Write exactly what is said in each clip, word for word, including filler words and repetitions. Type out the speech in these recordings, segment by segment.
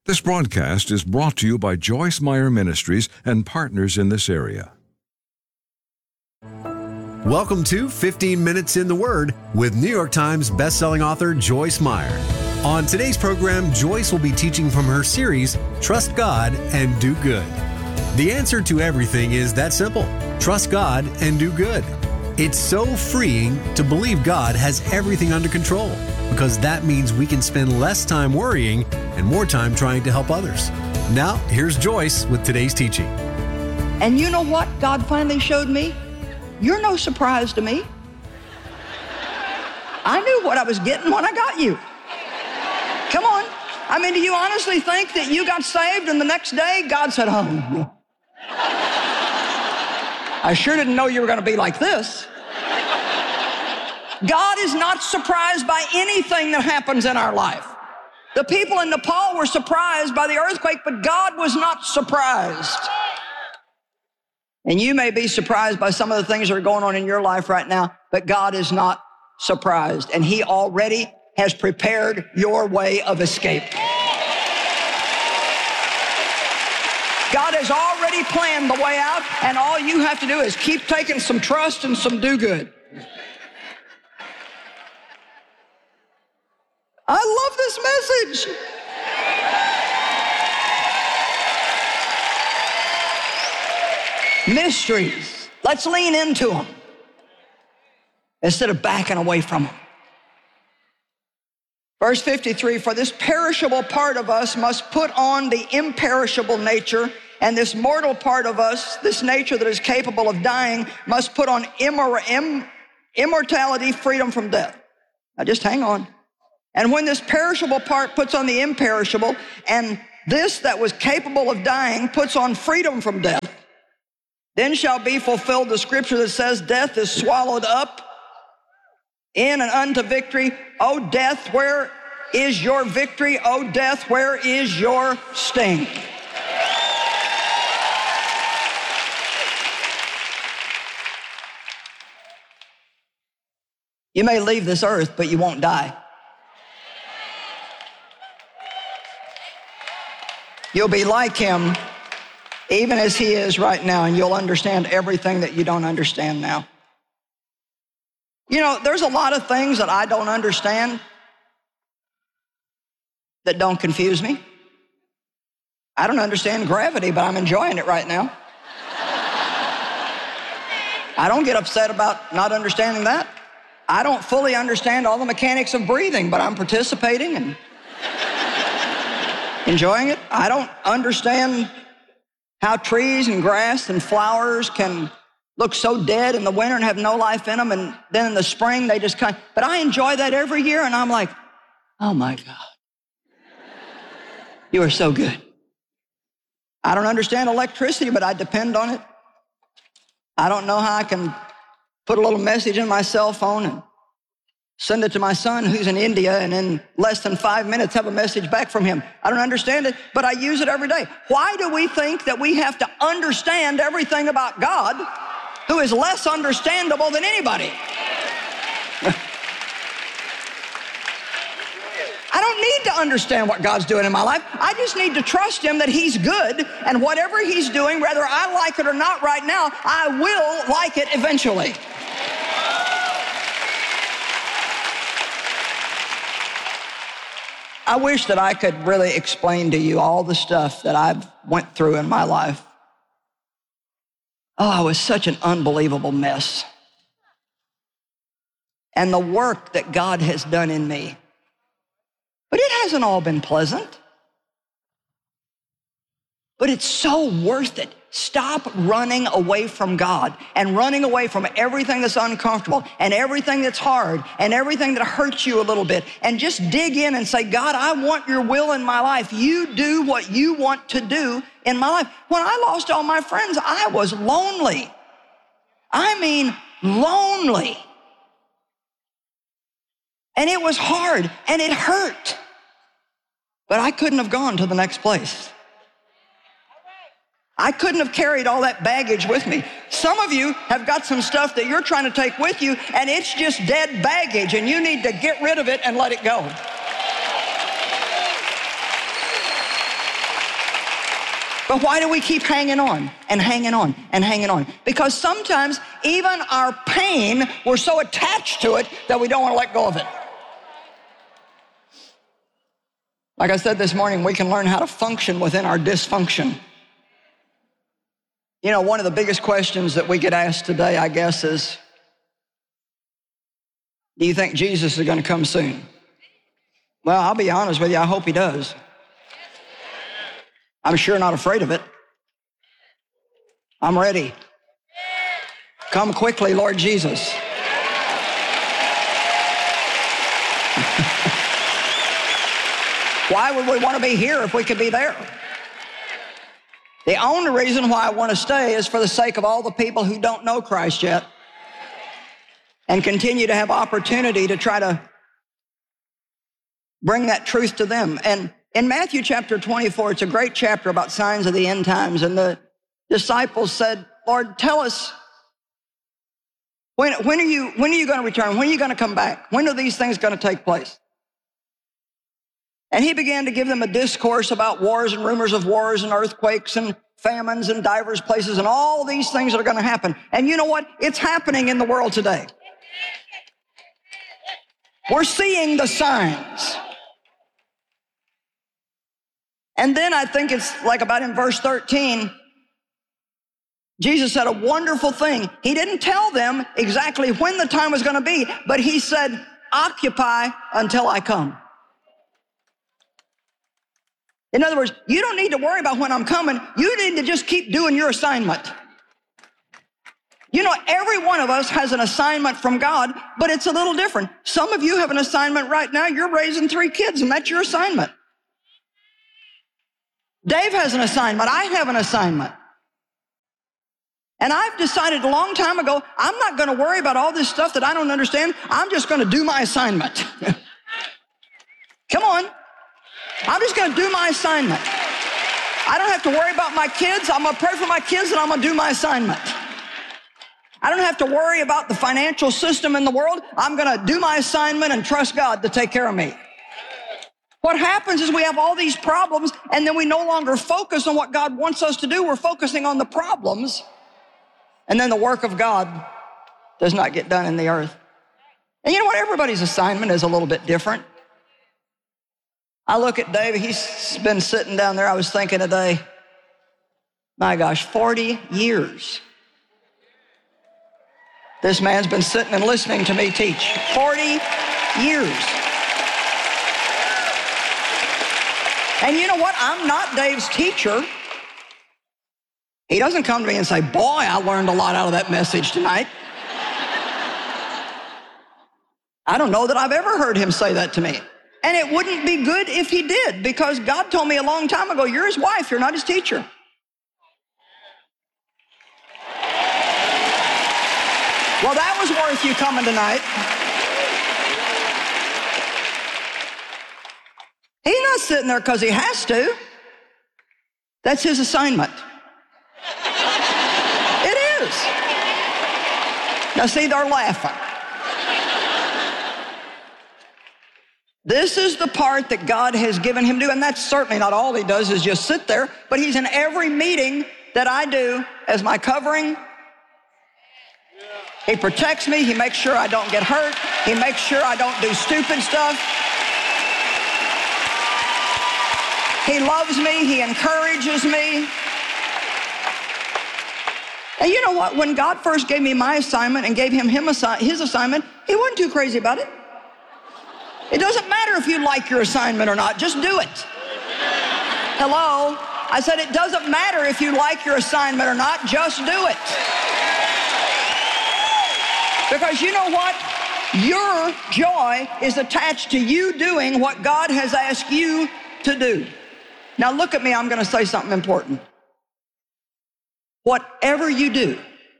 This broadcast is brought to you by Joyce Meyer Ministries and partners in this area. Welcome to fifteen minutes in the Word with New York Times bestselling author Joyce Meyer. On today's program, Joyce will be teaching from her series, Trust God and Do Good. The answer to everything is that simple. Trust God and do good. It's so freeing to believe God has everything under control, because that means we can spend less time worrying and more time trying to help others. Now, here's Joyce with today's teaching. And you know what God finally showed me? You're no surprise to me. I knew what I was getting when I got you. Come on. I mean, do you honestly think that you got saved and the next day God said, oh, I sure didn't know you were going to be like this. God is not surprised by anything that happens in our life. The people in Nepal were surprised by the earthquake, but God was not surprised. And you may be surprised by some of the things that are going on in your life right now, but God is not surprised, and He already has prepared your way of escape. God has already planned the way out, and all you have to do is keep taking some trust and some do good. I love this message. Mysteries. Let's lean into them instead of backing away from them. Verse fifty-three, for this perishable part of us must put on the imperishable nature, and this mortal part of us, this nature that is capable of dying, must put on immor- im- immortality, freedom from death. Now just hang on. And when this perishable part puts on the imperishable, and this that was capable of dying puts on freedom from death, then shall be fulfilled the scripture that says, death is swallowed up in and unto victory. O death, where is your victory? O death, where is your sting? You may leave this earth, but you won't die. You'll be like Him, even as He is right now, and you'll understand everything that you don't understand now. You know, there's a lot of things that I don't understand that don't confuse me. I don't understand gravity, but I'm enjoying it right now. I don't get upset about not understanding that. I don't fully understand all the mechanics of breathing, but I'm participating and enjoying it. I don't understand how trees and grass and flowers can look so dead in the winter and have no life in them, and then in the spring they just kind of, but I enjoy that every year, and I'm like, oh my God, you are so good. I don't understand electricity, but I depend on it. I don't know how I can put a little message in my cell phone and send it to my son who's in India, and in less than five minutes have a message back from him. I don't understand it, but I use it every day. Why do we think that we have to understand everything about God, who is less understandable than anybody? I don't need to understand what God's doing in my life. I just need to trust Him that He's good, and whatever He's doing, whether I like it or not right now, I will like it eventually. I wish that I could really explain to you all the stuff that I've went through in my life. Oh, I was such an unbelievable mess. And the work that God has done in me. But it hasn't all been pleasant. But it's so worth it. Stop running away from God and running away from everything that's uncomfortable and everything that's hard and everything that hurts you a little bit, and just dig in and say, God, I want your will in my life. You do what you want to do in my life. When I lost all my friends, I was lonely. I mean, lonely. And it was hard and it hurt. But I couldn't have gone to the next place. I couldn't have carried all that baggage with me. Some of you have got some stuff that you're trying to take with you, and it's just dead baggage, and you need to get rid of it and let it go. But why do we keep hanging on and hanging on and hanging on? Because sometimes even our pain, we're so attached to it that we don't want to let go of it. Like I said this morning, we can learn how to function within our dysfunction. You know, one of the biggest questions that we get asked today, I guess, is, do you think Jesus is going to come soon? Well, I'll be honest with you, I hope he does. I'm sure not afraid of it. I'm ready. Come quickly, Lord Jesus. Why would we want to be here if we could be there? The only reason why I want to stay is for the sake of all the people who don't know Christ yet and continue to have opportunity to try to bring that truth to them. And in Matthew chapter twenty-four, it's a great chapter about signs of the end times. And the disciples said, Lord, tell us, when, when, are you, when are you going to return? When are you going to come back? When are these things going to take place? And he began to give them a discourse about wars and rumors of wars and earthquakes and famines and divers places and all these things that are going to happen. And you know what? It's happening in the world today. We're seeing the signs. And then I think it's like about in verse thirteen, Jesus said a wonderful thing. He didn't tell them exactly when the time was going to be, but he said, occupy until I come. In other words, you don't need to worry about when I'm coming. You need to just keep doing your assignment. You know, every one of us has an assignment from God, but it's a little different. Some of you have an assignment right now. You're raising three kids, and that's your assignment. Dave has an assignment. I have an assignment. And I've decided a long time ago, I'm not going to worry about all this stuff that I don't understand. I'm just going to do my assignment. Come on. I'm just going to do my assignment. I don't have to worry about my kids. I'm going to pray for my kids, and I'm going to do my assignment. I don't have to worry about the financial system in the world. I'm going to do my assignment and trust God to take care of me. What happens is we have all these problems, and then we no longer focus on what God wants us to do. We're focusing on the problems, and then the work of God does not get done in the earth. And you know what? Everybody's assignment is a little bit different. I look at David. He's been sitting down there. I was thinking today, my gosh, forty years. This man's been sitting and listening to me teach. forty years. And you know what? I'm not Dave's teacher. He doesn't come to me and say, boy, I learned a lot out of that message tonight. I don't know that I've ever heard him say that to me. And it wouldn't be good if he did, because God told me a long time ago, you're his wife, you're not his teacher. Well, that was worth you coming tonight. He's not sitting there because he has to. That's his assignment. It is. Now see, they're laughing. This is the part that God has given him to do, and that's certainly not all he does is just sit there, but he's in every meeting that I do as my covering. He protects me. He makes sure I don't get hurt. He makes sure I don't do stupid stuff. He loves me. He encourages me. And you know what? When God first gave me my assignment and gave him, him assi- his assignment, he wasn't too crazy about it. It doesn't matter if you like your assignment or not. Just do it. Hello? I said it doesn't matter if you like your assignment or not. Just do it. Because you know what? Your joy is attached to you doing what God has asked you to do. Now look at me, I'm going to say something important. Whatever you do,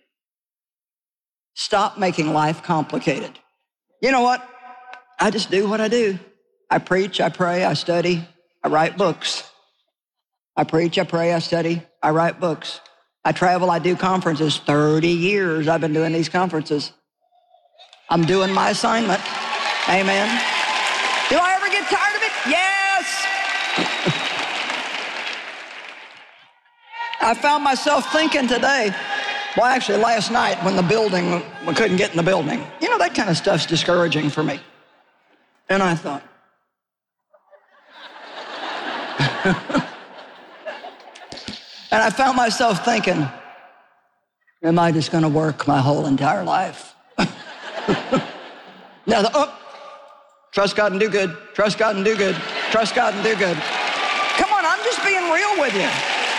stop making life complicated. You know what? I just do what I do. I preach, I pray, I study, I write books. I preach, I pray, I study, I write books. I travel, I do conferences. thirty years I've been doing these conferences. I'm doing my assignment. Amen. Do I ever get tired of it? Yes. I found myself thinking today, well, actually last night when the building, we couldn't get in the building. You know, that kind of stuff's discouraging for me. And I thought, and I found myself thinking, am I just going to work my whole entire life? Now, the, oh, trust God and do good. Trust God and do good. Trust God and do good. Come on, I'm just being real with you.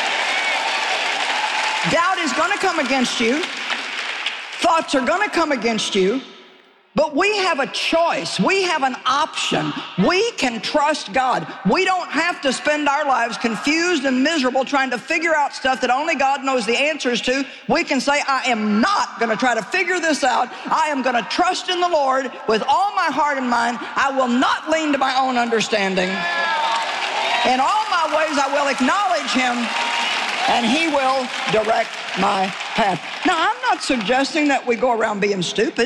Doubt is going to come against you. Thoughts are going to come against you. But we have a choice. We have an option. We can trust God. We don't have to spend our lives confused and miserable trying to figure out stuff that only God knows the answers to. We can say, I am not going to try to figure this out. I am going to trust in the Lord with all my heart and mind. I will not lean to my own understanding. In all my ways, I will acknowledge Him, and He will direct my path. Now, I'm not suggesting that we go around being stupid.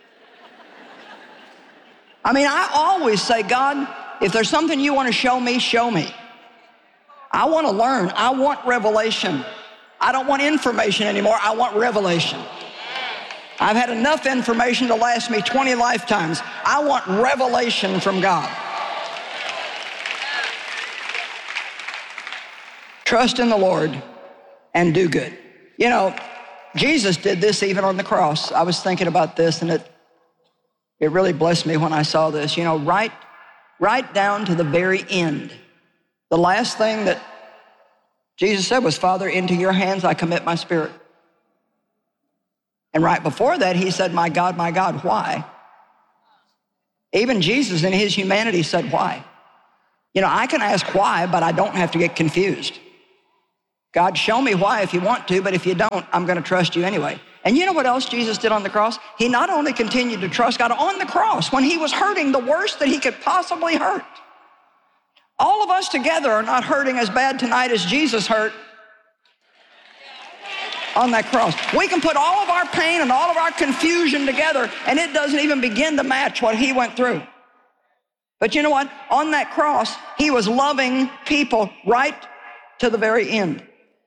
I mean, I always say, God, if there's something you want to show me, show me. I want to learn. I want revelation. I don't want information anymore. I want revelation. I've had enough information to last me twenty lifetimes. I want revelation from God. Trust in the Lord and do good. You know, Jesus did this even on the cross. I was thinking about this, and it It really blessed me when I saw this. You know, right, right down to the very end, the last thing that Jesus said was, Father, into your hands I commit my spirit. And right before that, he said, my God, my God, why? Even Jesus in his humanity said, why? You know, I can ask why, but I don't have to get confused. God, show me why if you want to, but if you don't, I'm going to trust you anyway. And you know what else Jesus did on the cross? He not only continued to trust God on the cross when he was hurting the worst that he could possibly hurt. All of us together are not hurting as bad tonight as Jesus hurt on that cross. We can put all of our pain and all of our confusion together, and it doesn't even begin to match what he went through. But you know what? On that cross, he was loving people right to the very end.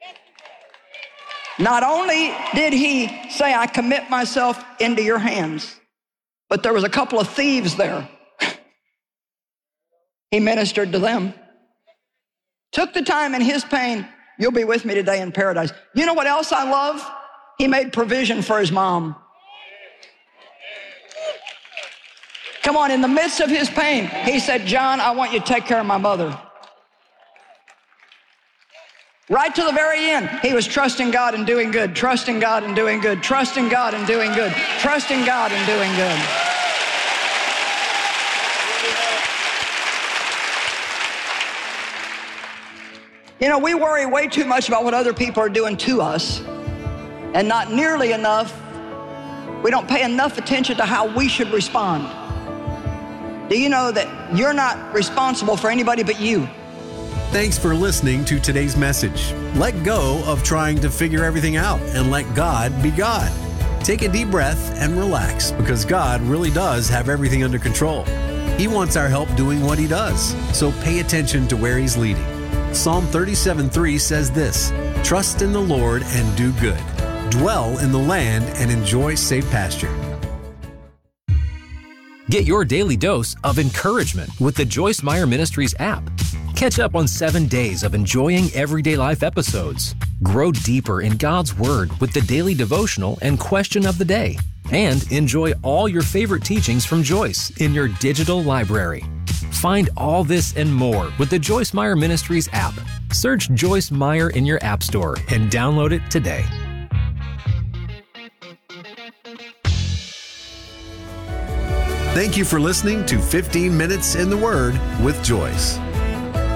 Not only did he say, I commit myself into your hands, but there was a couple of thieves there. He ministered to them. Took the time in his pain. You'll be with me today in paradise. You know what else I love? He made provision for his mom. Come on, in the midst of his pain, he said, John, I want you to take care of my mother. Right to the very end, he was trusting God and doing good, trusting God and doing good, trusting God and doing good, trusting God and doing good. You know, we worry way too much about what other people are doing to us, and not nearly enough, we don't pay enough attention to how we should respond. Do you know that you're not responsible for anybody but you? Thanks for listening to today's message. Let go of trying to figure everything out and let God be God. Take a deep breath and relax, because God really does have everything under control. He wants our help doing what he does, so pay attention to where he's leading. Psalm thirty-seven three says this, trust in the Lord and do good. Dwell in the land and enjoy safe pasture. Get your daily dose of encouragement with the Joyce Meyer Ministries app. Catch up on seven days of enjoying everyday life episodes. Grow deeper in God's Word with the daily devotional and question of the day. And enjoy all your favorite teachings from Joyce in your digital library. Find all this and more with the Joyce Meyer Ministries app. Search Joyce Meyer in your app store and download it today. Thank you for listening to fifteen minutes in the Word with Joyce.